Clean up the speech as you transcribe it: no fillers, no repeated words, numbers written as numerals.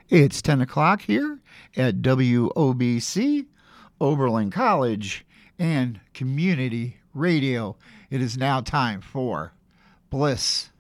It's 10 o'clock here at WOBC, Oberlin College, and Community Radio. It is now time for Bliss